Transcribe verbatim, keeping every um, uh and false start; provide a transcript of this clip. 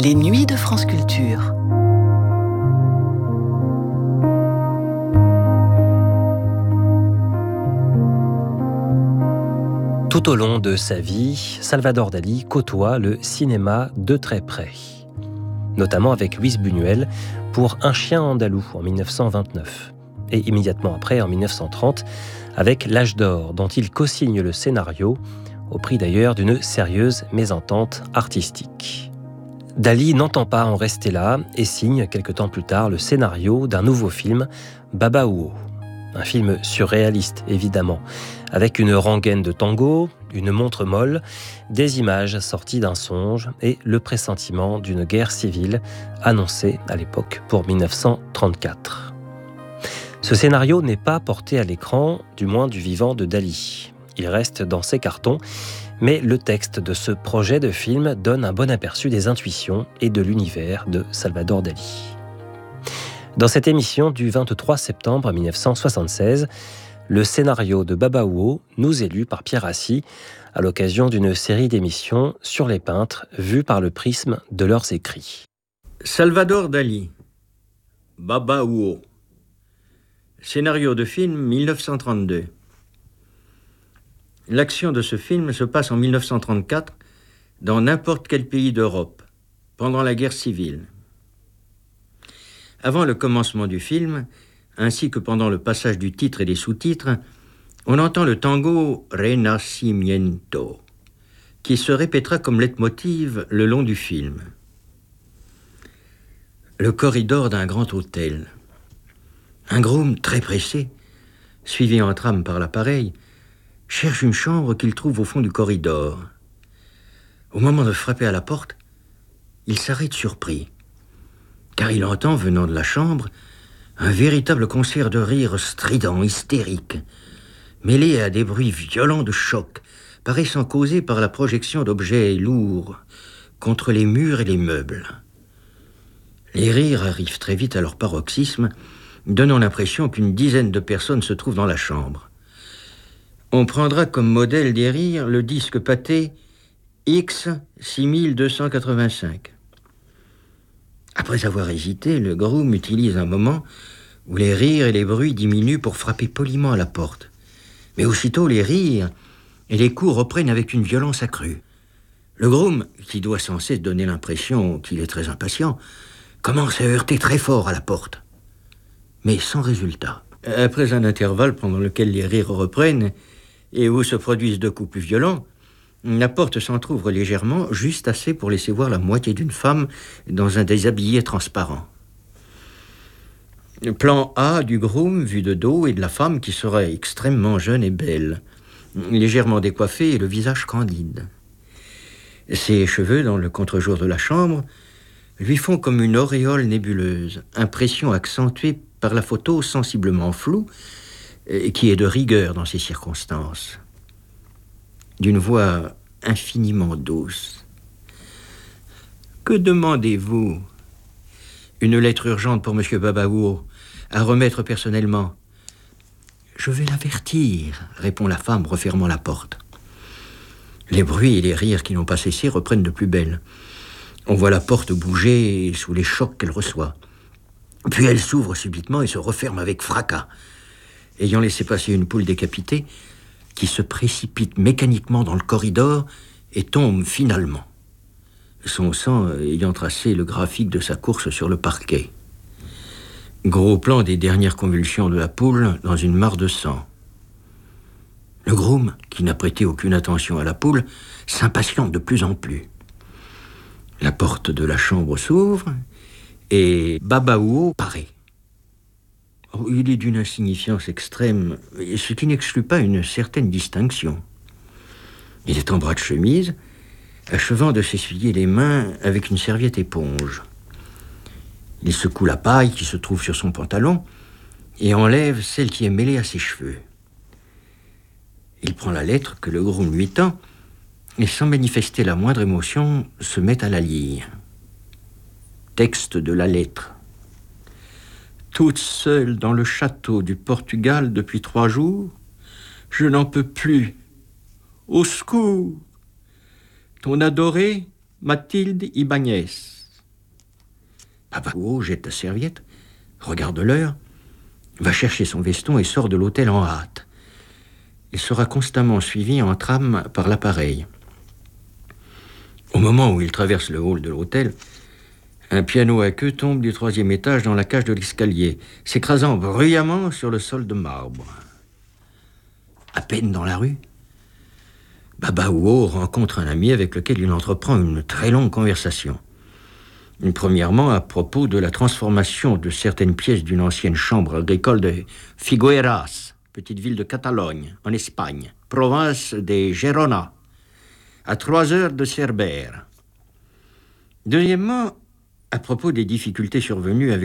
Les nuits de France Culture. Tout au long de sa vie, Salvador Dali côtoie le cinéma de très près, notamment avec Luis Buñuel pour Un chien andalou en mille neuf cent vingt-neuf, et immédiatement après, en mille neuf cent trente, avec L'Âge d'or, dont il co-signe le scénario, au prix d'ailleurs d'une sérieuse mésentente artistique. Dali n'entend pas en rester là et signe quelque temps plus tard le scénario d'un nouveau film, Babaouo. Un film surréaliste, évidemment, avec une rengaine de tango, une montre molle, des images sorties d'un songe et le pressentiment d'une guerre civile annoncée à l'époque pour mille neuf cent trente-quatre. Ce scénario n'est pas porté à l'écran, du moins du vivant de Dali. Il reste dans ses cartons, mais le texte de ce projet de film donne un bon aperçu des intuitions et de l'univers de Salvador Dali. Dans cette émission du vingt-trois septembre mille neuf cent soixante-seize, le scénario de Babaouo nous est lu par Pierre Rassi à l'occasion d'une série d'émissions sur les peintres vus par le prisme de leurs écrits. Salvador Dali, Babaouo. Scénario de film mille neuf cent trente-deux. L'action de ce film se passe en mille neuf cent trente-quatre dans n'importe quel pays d'Europe, pendant la guerre civile. Avant le commencement du film, ainsi que pendant le passage du titre et des sous-titres, on entend le tango Renacimiento, qui se répétera comme leitmotiv le long du film. Le corridor d'un grand hôtel. Un groom très pressé, suivi en trame par l'appareil, cherche une chambre qu'il trouve au fond du corridor. Au moment de frapper à la porte, il s'arrête surpris, car il entend, venant de la chambre, un véritable concert de rires stridents, hystériques, mêlé à des bruits violents de choc, paraissant causés par la projection d'objets lourds contre les murs et les meubles. Les rires arrivent très vite à leur paroxysme, donnant l'impression qu'une dizaine de personnes se trouvent dans la chambre. On prendra comme modèle des rires le disque Pathé X six mille deux cent quatre-vingt-cinq. Après avoir hésité, le groom utilise un moment où les rires et les bruits diminuent pour frapper poliment à la porte. Mais aussitôt, les rires et les coups reprennent avec une violence accrue. Le groom, qui doit sans cesse donner l'impression qu'il est très impatient, commence à heurter très fort à la porte, mais sans résultat. Après un intervalle pendant lequel les rires reprennent et où se produisent deux coups plus violents, la porte s'entr'ouvre légèrement, juste assez pour laisser voir la moitié d'une femme dans un déshabillé transparent. Plan A du groom vu de dos et de la femme qui serait extrêmement jeune et belle, légèrement décoiffée et le visage candide. Ses cheveux, dans le contre-jour de la chambre, lui font comme une auréole nébuleuse, impression accentuée par la photo sensiblement floue, qui est de rigueur dans ces circonstances. D'une voix infiniment douce. « Que demandez-vous ? » ?»« Une lettre urgente pour monsieur Babaouo, à remettre personnellement. »« Je vais l'avertir, » répond la femme, refermant la porte. Les bruits et les rires qui n'ont pas cessé reprennent de plus belle. On voit la porte bouger sous les chocs qu'elle reçoit. Puis elle s'ouvre subitement et se referme avec fracas, ayant laissé passer une poule décapitée qui se précipite mécaniquement dans le corridor et tombe finalement, son sang ayant tracé le graphique de sa course sur le parquet. Gros plan des dernières convulsions de la poule dans une mare de sang. Le groom, qui n'a prêté aucune attention à la poule, s'impatiente de plus en plus. La porte de la chambre s'ouvre et Babaouo paraît. Oh, il est d'une insignifiance extrême, ce qui n'exclut pas une certaine distinction. Il est en bras de chemise, achevant de s'essuyer les mains avec une serviette éponge. Il secoue la paille qui se trouve sur son pantalon et enlève celle qui est mêlée à ses cheveux. Il prend la lettre que le groom lui tend et, sans manifester la moindre émotion, se met à la lire. Texte de la lettre. Toute seule dans le château du Portugal depuis trois jours, je n'en peux plus. Au secours! Ton adorée, Mathilde Ibanez. Babao jette la serviette, regarde l'heure, va chercher son veston et sort de l'hôtel en hâte. Il sera constamment suivi en tram par l'appareil. Au moment où il traverse le hall de l'hôtel, un piano à queue tombe du troisième étage dans la cage de l'escalier, s'écrasant bruyamment sur le sol de marbre. À peine dans la rue, Babao rencontre un ami avec lequel il entreprend une très longue conversation. Premièrement, à propos de la transformation de certaines pièces d'une ancienne chambre agricole de Figueras, petite ville de Catalogne, en Espagne, province des Girona, à trois heures de Cerbère. Deuxièmement, à propos des difficultés survenues avec